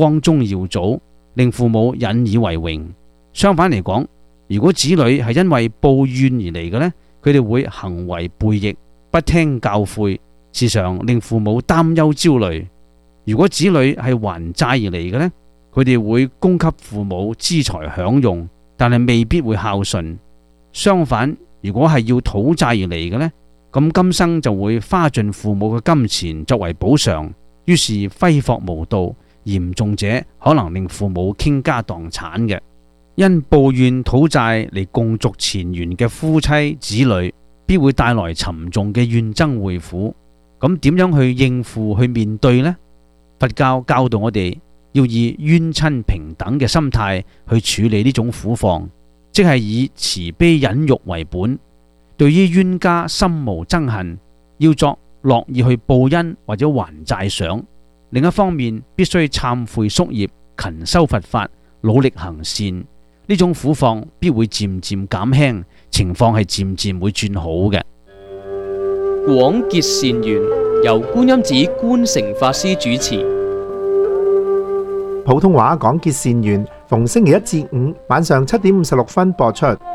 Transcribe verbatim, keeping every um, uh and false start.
光宗耀祖，令父母引以為榮。相反嚟講，如果子女係因為報怨而嚟嘅呢，佢哋會行為背逆，不聽教誨，時常令父母擔憂焦慮。如果子女係還債而嚟嘅呢，佢哋會供給父母資財享用，但係未必會孝順。相反，如果係要討債而嚟嘅呢，咁今生就會花盡父母嘅金錢作為補償，於是揮霍無度，嚴重者可能令父母傾家蕩產嘅。因報怨討債嚟共續前緣嘅夫妻子女，必會帶來沉重嘅怨憎會苦。咁點樣去應付去面對呢？佛教教導我哋要以冤親平等嘅心態去處理呢種苦況，即係以慈悲忍辱為本。對於冤家心無憎恨，要作樂意去報恩或者還債想。另一方面，必須懺悔宿業，勤修佛法，努力行善。呢種苦況必會漸漸減輕，情況係漸漸會轉好嘅。 廣結善緣，由觀音寺觀誠法師主持。 普通話廣結善緣，逢星期一至五晚上七點五十六分播出。